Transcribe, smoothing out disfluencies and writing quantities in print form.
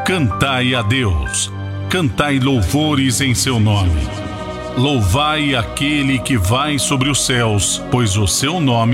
Cantai a Deus, cantai louvores em seu nome. Louvai aquele que vai sobre os céus, pois o seu nome